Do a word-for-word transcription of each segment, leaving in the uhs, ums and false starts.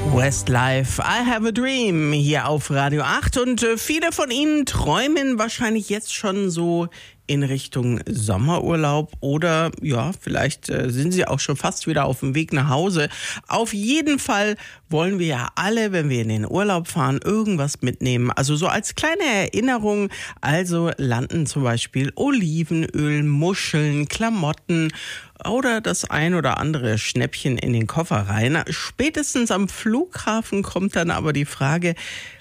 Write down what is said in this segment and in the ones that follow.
Westlife, I Have a Dream hier auf Radio acht und äh, viele von Ihnen träumen wahrscheinlich jetzt schon so in Richtung Sommerurlaub oder ja, vielleicht äh, sind Sie auch schon fast wieder auf dem Weg nach Hause. Auf jeden Fall wollen wir ja alle, wenn wir in den Urlaub fahren, irgendwas mitnehmen. Also so als kleine Erinnerung, also landen zum Beispiel Olivenöl, Muscheln, Klamotten oder das ein oder andere Schnäppchen in den Koffer rein. Spätestens am Flughafen kommt dann aber die Frage,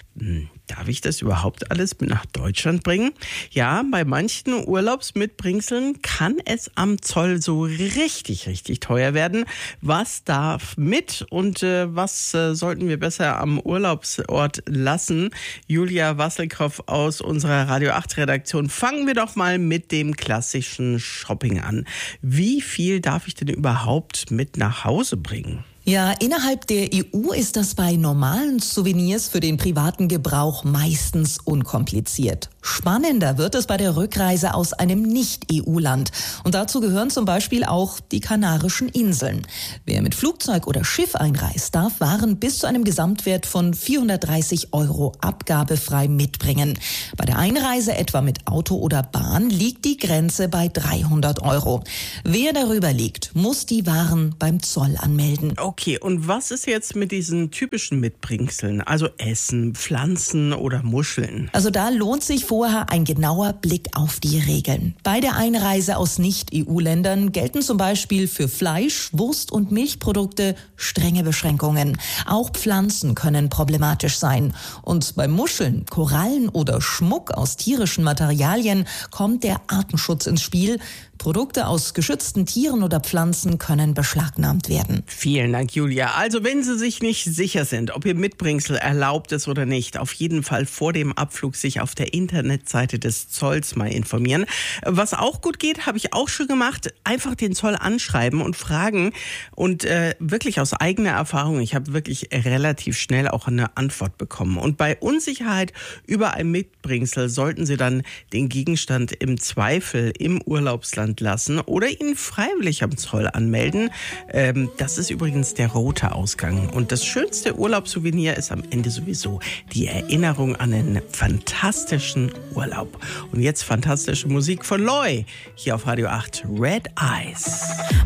darf ich das überhaupt alles nach Deutschland bringen? Ja, bei manchen Urlaubsmitbringseln kann es am Zoll so richtig, richtig teuer werden. Was darf mit und äh, was äh, sollten wir besser am Urlaubsort lassen? Julia Wasselkoff aus unserer Radio acht Redaktion. Fangen wir doch mal mit dem klassischen Shopping an. Wie viel darf ich denn überhaupt mit nach Hause bringen? Ja, innerhalb der E U ist das bei normalen Souvenirs für den privaten Gebrauch meistens unkompliziert. Spannender wird es bei der Rückreise aus einem Nicht-E U-Land. Und dazu gehören zum Beispiel auch die Kanarischen Inseln. Wer mit Flugzeug oder Schiff einreist, darf Waren bis zu einem Gesamtwert von vierhundertdreißig Euro abgabefrei mitbringen. Bei der Einreise etwa mit Auto oder Bahn liegt die Grenze bei dreihundert Euro. Wer darüber liegt, muss die Waren beim Zoll anmelden. Okay, und was ist jetzt mit diesen typischen Mitbringseln, also Essen, Pflanzen oder Muscheln? Also da lohnt sich vorher ein genauer Blick auf die Regeln. Bei der Einreise aus Nicht-E U-Ländern gelten zum Beispiel für Fleisch, Wurst und Milchprodukte strenge Beschränkungen. Auch Pflanzen können problematisch sein. Und bei Muscheln, Korallen oder Schmuck aus tierischen Materialien kommt der Artenschutz ins Spiel. Produkte aus geschützten Tieren oder Pflanzen können beschlagnahmt werden. Vielen Dank, Julia. Also wenn Sie sich nicht sicher sind, ob Ihr Mitbringsel erlaubt ist oder nicht, auf jeden Fall vor dem Abflug sich auf der Internetseite des Zolls mal informieren. Was auch gut geht, habe ich auch schon gemacht, einfach den Zoll anschreiben und fragen und äh, wirklich aus eigener Erfahrung, ich habe wirklich relativ schnell auch eine Antwort bekommen. Und bei Unsicherheit über ein Mitbringsel sollten Sie dann den Gegenstand im Zweifel im Urlaubsland lassen oder ihn freiwillig am Zoll anmelden. Ähm, das ist übrigens der rote Ausgang. Und das schönste Urlaubssouvenir ist am Ende sowieso die Erinnerung an einen fantastischen Urlaub. Und jetzt fantastische Musik von Loy hier auf Radio acht, Red Eyes.